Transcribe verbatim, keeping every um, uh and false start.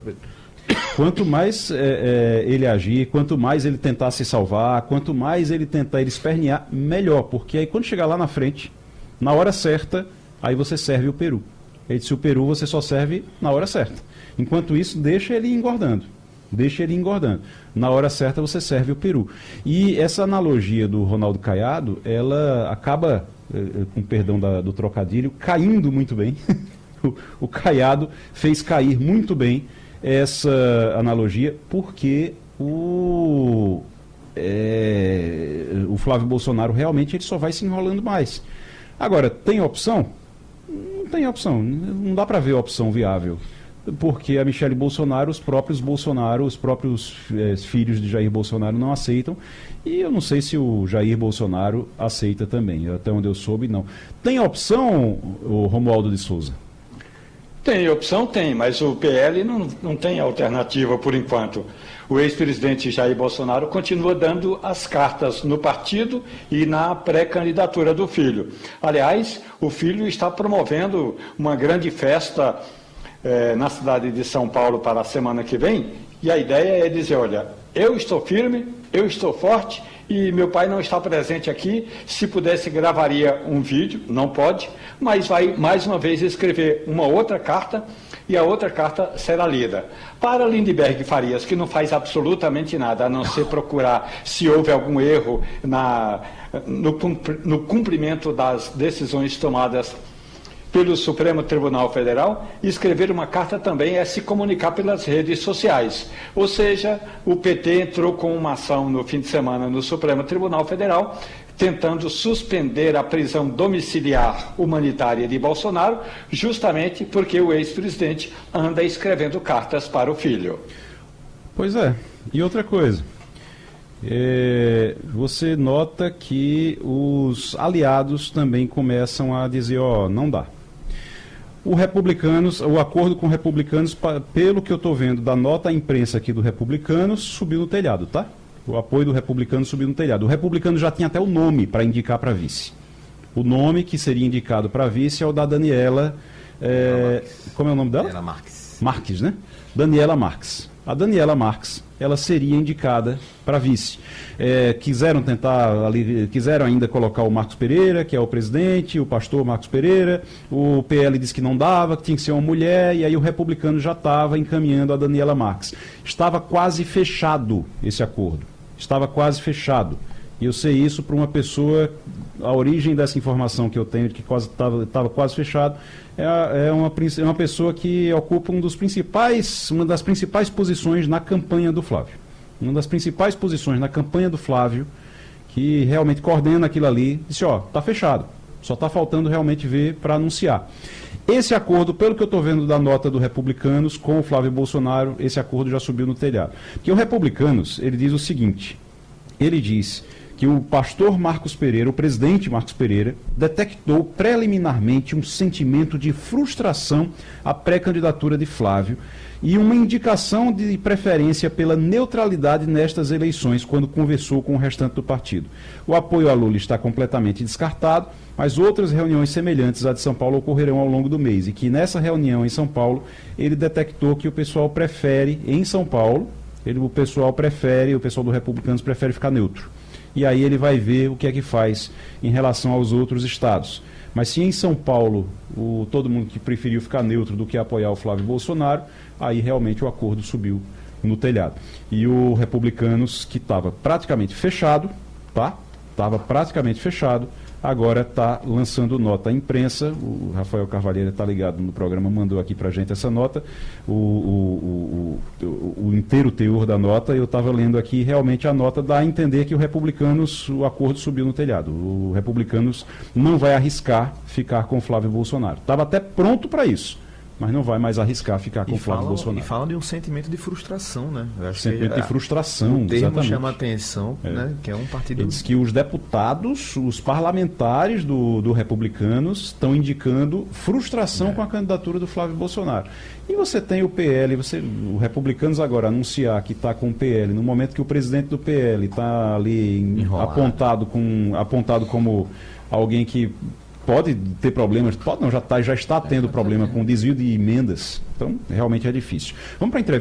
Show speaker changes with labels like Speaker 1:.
Speaker 1: Quanto mais é, é, ele agir, quanto mais ele tentar se salvar, quanto mais ele tentar ele espernear, melhor, porque aí quando chegar lá na frente, na hora certa, aí você serve o peru. Ele disse, o peru você só serve na hora certa. Enquanto isso, deixa ele engordando. Deixa ele engordando. Na hora certa você serve o peru. E essa analogia do Ronaldo Caiado, ela acaba, com perdão da, do trocadilho, caindo muito bem. o, o Caiado fez cair muito bem essa analogia, porque o, é, o Flávio Bolsonaro realmente ele só vai se enrolando mais. Agora, tem opção? Não tem opção. Não dá para ver opção viável. Porque a Michele Bolsonaro, os próprios Bolsonaro, os próprios é, filhos de Jair Bolsonaro não aceitam. E eu não sei se o Jair Bolsonaro aceita também. Até onde eu soube, não. Tem opção, o Romualdo de Souza?
Speaker 2: Tem opção, tem, mas o P L não, não tem alternativa por enquanto. O ex-presidente Jair Bolsonaro continua dando as cartas no partido e na pré-candidatura do filho. Aliás, o filho está promovendo uma grande festa eh, na cidade de São Paulo para a semana que vem, e a ideia é dizer, olha, eu estou firme, eu estou forte, e meu pai não está presente aqui. Se pudesse, gravaria um vídeo, não pode, mas vai mais uma vez escrever uma outra carta e a outra carta será lida. Para Lindenberg Farias, que não faz absolutamente nada, a não ser procurar se houve algum erro na, no, no cumprimento das decisões tomadas pelo Supremo Tribunal Federal, escrever uma carta também é se comunicar pelas redes sociais. Ou seja, o P T entrou com uma ação no fim de semana no Supremo Tribunal Federal, tentando suspender a prisão domiciliar humanitária de Bolsonaro, justamente porque o ex-presidente anda escrevendo cartas para o filho.
Speaker 1: Pois é. E outra coisa, é, você nota que os aliados também começam a dizer, ó, não dá. O Republicanos, o acordo com Republicanos, pelo que eu estou vendo da nota à imprensa aqui do Republicanos, subiu no telhado, tá? O apoio do Republicano subiu no telhado. O Republicano já tinha até o nome para indicar para vice. O nome que seria indicado para vice é o da Daniela... É, como é o nome dela?
Speaker 3: Daniela Marques.
Speaker 1: Marques, né? Daniela Marques. A Daniela Marques, ela seria indicada para vice. É, quiseram tentar, ali, quiseram ainda colocar o Marcos Pereira, que é o presidente, o pastor Marcos Pereira, o P L disse que não dava, que tinha que ser uma mulher, e aí o Republicano já estava encaminhando a Daniela Marques. Estava quase fechado esse acordo, estava quase fechado. E eu sei isso para uma pessoa, a origem dessa informação que eu tenho, de que estava quase fechado, é, é, uma, é uma pessoa que ocupa um dos principais, uma das principais posições na campanha do Flávio. Uma das principais posições na campanha do Flávio, que realmente coordena aquilo ali, disse, ó, está fechado, só está faltando realmente ver para anunciar. Esse acordo, pelo que eu estou vendo da nota do Republicanos com o Flávio Bolsonaro, esse acordo já subiu no telhado. Porque o Republicanos, ele diz o seguinte, ele diz que o pastor Marcos Pereira, o presidente Marcos Pereira, detectou preliminarmente um sentimento de frustração à pré-candidatura de Flávio e uma indicação de preferência pela neutralidade nestas eleições, quando conversou com o restante do partido. O apoio a Lula está completamente descartado, mas outras reuniões semelhantes à de São Paulo ocorrerão ao longo do mês, e que nessa reunião em São Paulo, ele detectou que o pessoal prefere, em São Paulo, ele, o pessoal prefere, o pessoal do Republicanos prefere ficar neutro. E aí ele vai ver o que é que faz em relação aos outros estados. Mas se em São Paulo o, todo mundo que preferiu ficar neutro do que apoiar o Flávio Bolsonaro, aí realmente o acordo subiu no telhado. E o Republicanos, que estava praticamente fechado, tá? Estava praticamente fechado, agora está lançando nota à imprensa. O Rafael Carvalheira está ligado no programa, mandou aqui para a gente essa nota, o, o, o, o, o inteiro teor da nota. Eu estava lendo aqui, realmente a nota dá a entender que o Republicanos, o acordo subiu no telhado. O Republicanos não vai arriscar ficar com o Flávio Bolsonaro. Estava até pronto para isso, mas não vai mais arriscar ficar com o Flávio
Speaker 3: falam,
Speaker 1: Bolsonaro.
Speaker 3: E falam de um sentimento de frustração, né? Eu acho
Speaker 1: sentimento
Speaker 3: que,
Speaker 1: de frustração,
Speaker 3: o termo
Speaker 1: exatamente.
Speaker 3: chama a atenção, é. Né? Que é um partido...
Speaker 1: Ele diz que os deputados, os parlamentares do, do Republicanos estão indicando frustração é. com a candidatura do Flávio Bolsonaro. E você tem o P L, você, o Republicanos agora anunciar que está com o P L, no momento que o presidente do P L está ali em, apontado, com, apontado como alguém que pode ter problemas, pode não, já, tá, já está tendo problema com desvio de emendas. Então, realmente é difícil. Vamos para a entrevista.